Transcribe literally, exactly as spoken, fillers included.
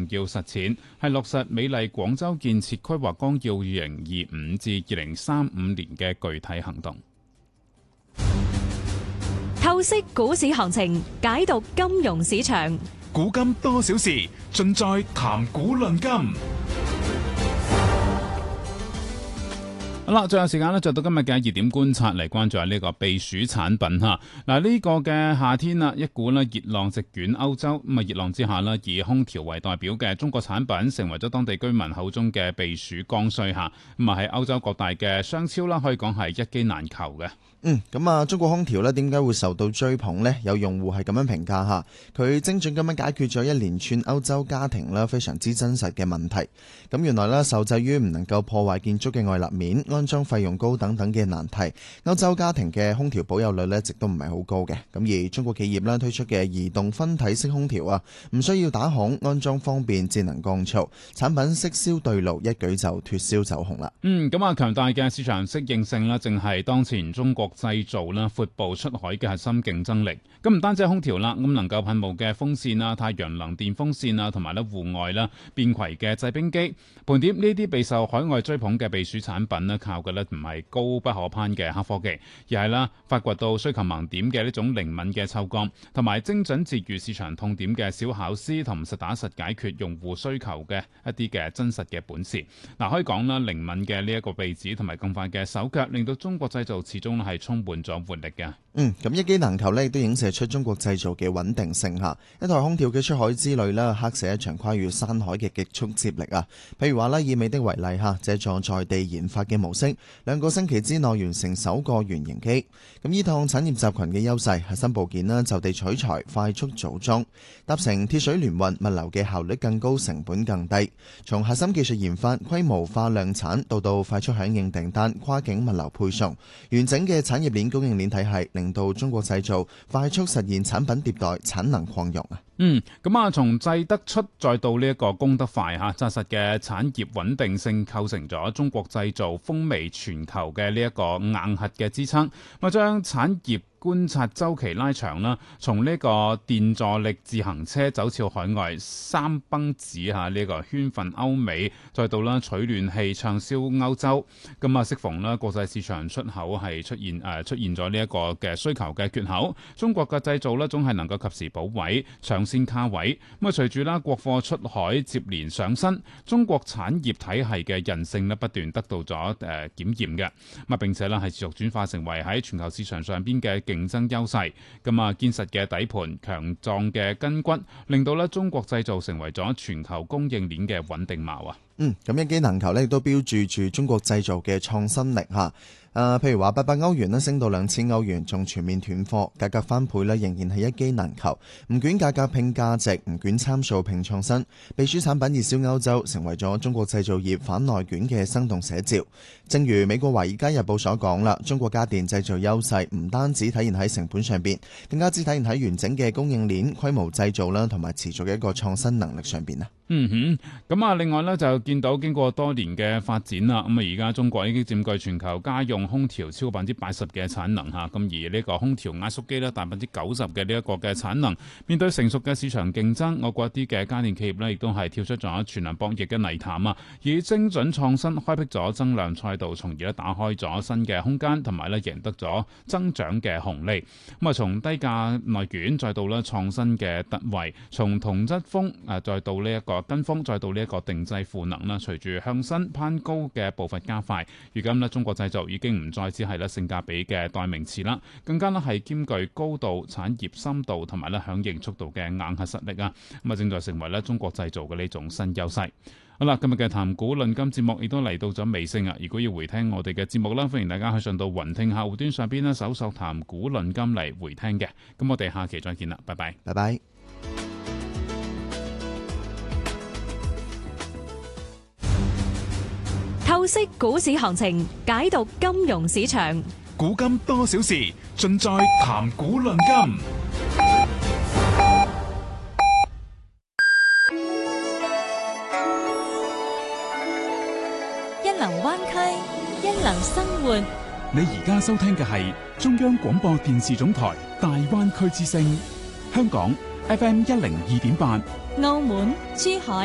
重要實踐，係落實美麗廣州建設規劃綱要二零二五至二零三五年嘅具體行動。 透析股市行情，解讀金融市場。 古今多少事，盡在談股論金。 好啦，最後時間呢，就到今日嘅熱點觀察嚟關注下呢個避暑產品吓。嗱，呢個嘅夏天啦，一股呢熱浪席捲歐洲，咁啊熱浪之下呢，以空調為代表嘅中國產品成為咗當地居民口中嘅避暑剛需吓。咁啊喺歐洲各大嘅商超啦，可以講係一機難求嘅。 嗯，咁啊，中國空調呢點解會受到追捧呢？有用戶係咁樣評價吓，佢精準咁樣解決咗一連串歐洲家庭呢非常之真實嘅問題。咁原來呢，受制於唔能夠破壞建築嘅外立面、安裝費用高等等嘅難題，歐洲家庭嘅空調保有率呢一直都唔係好高嘅。咁而中國企業呢推出嘅移動分體式空調啊，唔需要打孔，安裝方便，智能降噪，產品適銷對路，一舉就脫銷走紅啦。 嗯，咁啊強大嘅市場適應性呢，正係當前中國製造啦，闊步出海嘅核心競爭力。咁唔單止係空調啦，咁能夠噴霧嘅風扇啊、太陽能電風扇啊，同埋咧戶外啦便攜嘅製冰機，盤點呢啲備受海外追捧嘅避暑產品咧，靠嘅咧唔係高不可攀嘅黑科技，而係啦發掘到需求盲點嘅呢種靈敏嘅嗅覺，同埋精準治癒市場痛點嘅小巧思，同實打實解決用戶需求嘅一啲嘅真實嘅本事。嗱，可以講啦，靈敏嘅呢一個鼻子同埋咁快嘅手腳，令到中國製造始終係充滿咗活力嘅。 嗯，咁一機難求呢亦都影射出中國製造嘅穩定性吓。一台空調嘅出海之旅呢，刻寫一場跨越山海嘅極速接力啊！譬如話呢，以美的為例吓，借助在地研發嘅模式，兩個星期之內完成首個原型機。咁依趟產業集群嘅優勢，核心部件呢就地取材，快速組裝，搭乘鐵水聯運，物流嘅效率更高，成本更低。從核心技術研發、規模化量產，到到快速響應訂單、跨境物流配送，完整嘅產業鏈供應鏈體系，令到中國製造快速實現產品迭代、產能擴容啊！ 嗯，咁啊，從製得出再到呢一個供得快吓，紮實嘅產業穩定性構成咗中國製造風靡全球嘅呢一個硬核嘅支撐，咁將產業觀察週期拉長啦，從呢個電助力自行車走俏海外，三蹦子嚇呢個圈粉歐美，再到啦取暖器暢銷歐洲，咁啊適逢啦國際市場出口係出現誒、呃、出現咗呢一個嘅需求嘅缺口，中國嘅製造呢總係能夠及時補位，搶先卡位。咁啊隨住啦國貨出海接連上新，中國產業體系嘅韌性呢不斷得到咗誒檢驗嘅，咁啊並且呢係持續轉化成為喺全球市場上邊嘅競爭優勢，咁啊堅實嘅底盤、強壯嘅筋骨，令到咧中國製造成為咗全球供應鏈嘅穩定錨啊！ 嗯，咁一機難求咧，亦都標註住中國製造嘅創新力嚇。誒、呃，譬如話八百歐元咧升到兩千歐元，仲全面斷貨，價格翻倍咧，仍然係一機難求。唔捲價格拼價值，唔捲參數拼創新。避暑產品熱銷歐洲，成為咗中國製造業反內捲嘅生動寫照。正如美國華爾街日報所講啦，中國家電製造優勢唔單止體現喺成本上邊，更加之體現喺完整嘅供應鏈、規模製造啦，同埋持續嘅一個創新能力上邊啊。 嗯哼，咁啊，另外呢，就見到經過多年嘅發展啦，咁啊而家中國已經佔據全球家用空調超過百分之八十嘅產能嚇，咁而呢個空調壓縮機呢，達百分之九十嘅呢一個嘅產能。面對成熟嘅市場競爭，我國一啲嘅家電企業呢，亦都係跳出咗全能博弈嘅泥潭啊，以精準創新開闢咗增量賽道，從而咧打開咗新嘅空間，同埋咧贏得咗增長嘅紅利。咁啊，從低價內卷再到咧創新嘅突圍，從同質風啊再到呢一個跟風，再到呢一個定製賦能啦，隨住向新攀高嘅步伐加快，如今咧中國製造已經唔再只係咧性價比嘅代名詞啦，更加咧係兼具高度產業深度同埋咧響應速度嘅硬核實力啊！咁啊，正在成為咧中國製造嘅呢種新優勢。好啦，今日嘅談股論金節目亦都嚟到咗尾聲啊！如果要回聽我哋嘅節目啦，歡迎大家去上到雲聽客戶端上邊咧搜索談股論金嚟回聽嘅。咁我哋下期再見啦，拜拜， 拜拜。 透析股市行情，解讀金融市場， 古今多少事，盡在談股論金。 一能灣區，一能生活。 你而家收聽嘅係中央廣播電視總台大灣區之聲，香港 F M 一零二點八， 澳門、珠海